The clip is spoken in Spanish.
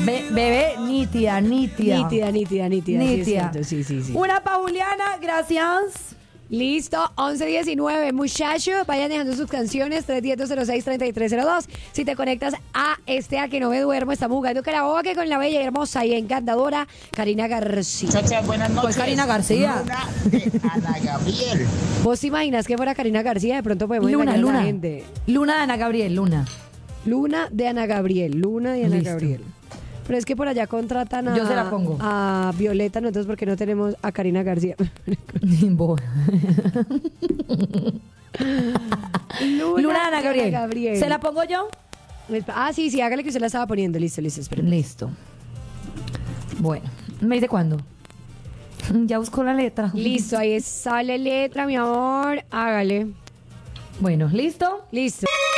Bebé, nítida. Nítida. Sí, es Nítida. cierto, sí. Una pa' Juliana, gracias. Listo, 11:19. Muchachos, vayan dejando sus canciones, 310-206-3302. Si te conectas a A que no me duermo, estamos jugando karaoke con la bella y hermosa y encantadora Karina García. Muchachas, buenas noches. Pues Karina García. Luna de Ana Gabriel. ¿Vos te imaginas que fuera Karina García? De pronto podemos engañar a la gente. Luna de Ana Gabriel, Luna. Luna de Ana Gabriel. Listo. Gabriel. Pero es que por allá contratan Yo se la pongo. a Violeta, nosotros porque no tenemos a Karina García. Luna de Ana Gabriel. ¿Se la pongo yo? Ah, sí, hágale que usted la estaba poniendo. Listo, espera. Listo. Bueno, ¿me dice cuándo? Ya busco la letra. Listo, ahí sale letra, mi amor. Hágale. Bueno, ¿listo? Listo.